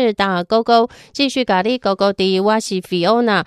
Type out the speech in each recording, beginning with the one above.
是打勾勾，继续咖喱勾勾的，我是 Fiona。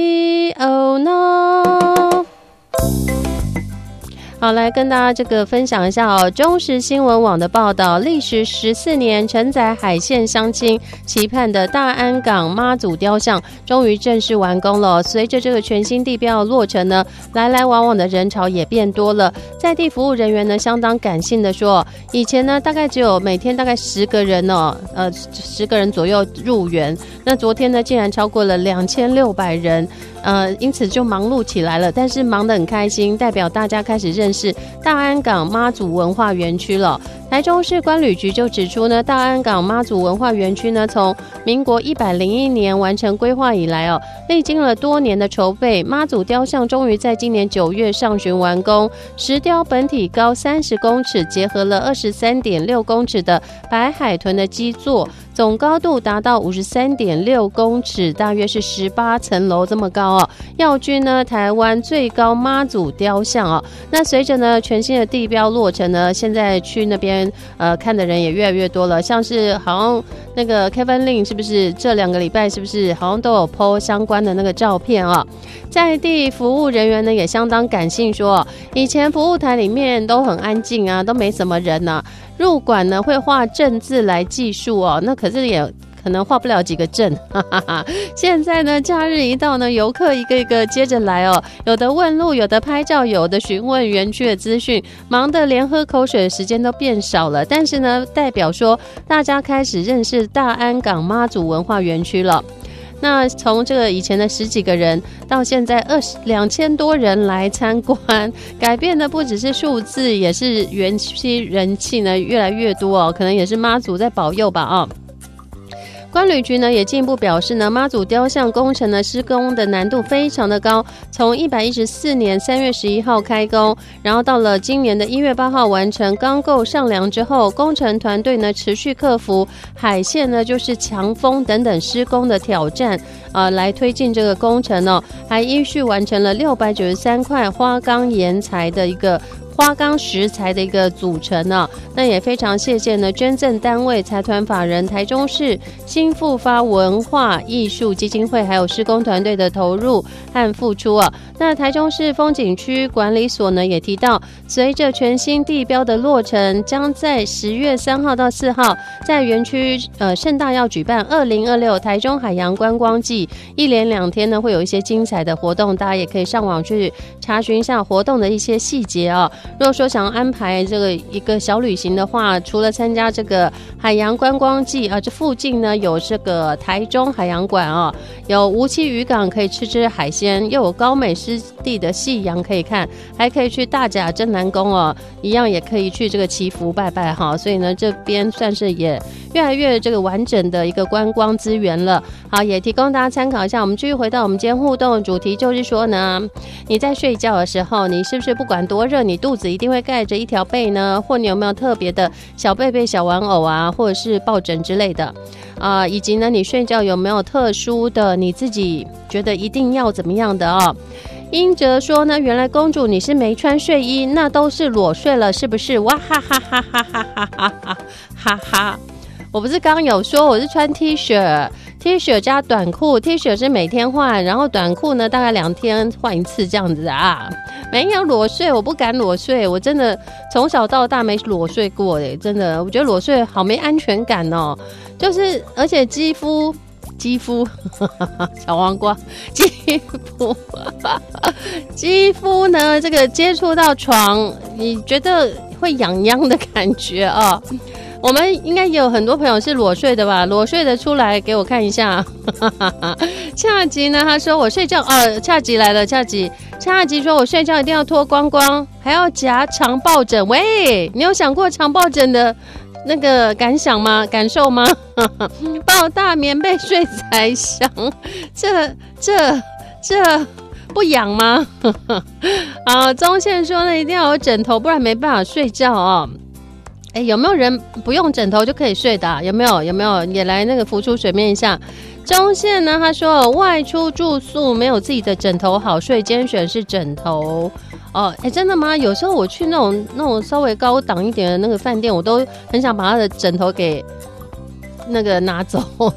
好，来跟大家这个分享一下哦。中时新闻网的报道，历时14年承载海线乡亲期盼的大安港妈祖雕像终于正式完工了。随着这个全新地标的落成呢，来来往往的人潮也变多了。在地服务人员呢相当感性的说，以前呢大概只有每天大概10个人哦，10个人左右入园，那昨天呢竟然超过了2600人。因此就忙碌起来了，但是忙得很开心，代表大家开始认识大安港妈祖文化园区了。台中市观旅局就指出呢，大安港妈祖文化园区呢，从民国101年完成规划以来哦，历经了多年的筹备，妈祖雕像终于在今年9月上旬完工。石雕本体高30公尺，结合了23.6公尺的白海豚的基座，总高度达到53.6公尺，大约是18层楼这么高哦，耀居呢台湾最高妈祖雕像哦。那随着呢全新的地标落成呢，现在去那边看的人也越来越多了，像是好像那个 Kevin Lin 是不是这2个礼拜是不是好像都有 po 相关的那个照片啊？在地服务人员呢也相当感性说，以前服务台里面都很安静啊，都没什么人啊，入馆呢会画正字来计数哦，那可是也可能画不了几个正，现在呢假日一到呢，游客一个一个接着来哦，有的问路，有的拍照，有的询问园区的资讯，忙得连喝口水的时间都变少了。但是呢代表说大家开始认识大安港妈祖文化园区了。那从这个以前的10几个人到现在2000多人来参观，改变的不只是数字，也是园区人气呢越来越多哦，可能也是妈祖在保佑吧啊。观旅局呢也进一步表示呢，妈祖雕像工程呢施工的难度非常的高，从114年3月11号开工，然后到了今年的1月8号完成钢构上梁之后，工程团队呢持续克服海线呢就是强风等等施工的挑战来推进这个工程哦，还依序完成了693块花岗岩材的一个花岗石材的一个组成呢，那也非常谢谢呢捐赠单位、财团法人台中市新复发文化艺术基金会，还有施工团队的投入和付出啊。那台中市风景区管理所呢也提到，随着全新地标的落成，将在10月3号到4号在园区盛大要举办2026台中海洋观光季，一连2天呢会有一些精彩的活动，大家也可以上网去查询一下活动的一些细节啊。如果说想要安排这个一个小旅行的话，除了参加这个海洋观光季这附近呢有这个台中海洋馆有无期渔港可以吃海鲜，又有高美湿地的夕阳可以看，还可以去大甲镇南宫一样也可以去这个祈福拜拜所以呢这边算是也越来越这个完整的一个观光资源了。好，也提供大家参考一下。我们继续回到我们今天互动的主题，就是说呢，你在睡觉的时候，你是不是不管多热，你肚子一定会盖着一条被呢？或你有没有特别的小被被、小玩偶或者是抱枕之类的以及呢，你睡觉有没有特殊的你自己觉得一定要怎么样的英哲说呢，原来公主你是没穿睡衣，那都是裸睡了是不是？哇哈哈哈哈哈哈哈哈哈哈！我不是刚有说我是穿 T 恤加短裤， T 恤是每天换，然后短裤呢大概2天换一次这样子没有裸睡，我不敢裸睡，我真的从小到大没裸睡过真的，我觉得裸睡好没安全感就是而且肌肤小黄瓜肌肤呢这个接触到床，你觉得会痒痒的感觉我们应该也有很多朋友是裸睡的吧？裸睡的出来给我看一下。恰吉呢，他说我睡觉恰吉来了，恰吉说我睡觉一定要脱光光，还要夹长抱枕。喂，你有想过长抱枕的那个感受吗？抱大棉被睡才香，这不痒吗？中线说呢，一定要有枕头，不然没办法睡觉有没有人不用枕头就可以睡的有没有也来那个浮出水面一下。中线呢他说外出住宿没有自己的枕头好睡，拣选是枕头真的吗？有时候我去那种稍微高档一点的那个饭店，我都很想把他的枕头给那个拿走，